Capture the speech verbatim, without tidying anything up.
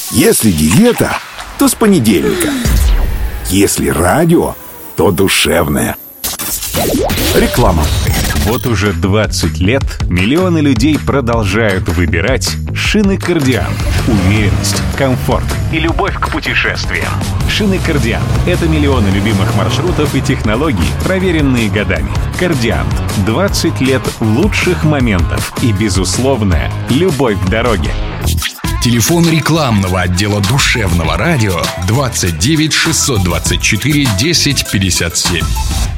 Если диета, то с понедельника. Если радио, то душевное. Реклама. Вот уже двадцать лет миллионы людей продолжают выбирать шины Кардиант. Уверенность, комфорт и любовь к путешествиям. Шины Кардиант — это миллионы любимых маршрутов и технологий, проверенные годами. Кардиант. двадцать лет лучших моментов и безусловная любовь к дороге. Телефон рекламного отдела душевного радио двадцать девять шестьсот двадцать четыре десять пятьдесят семь.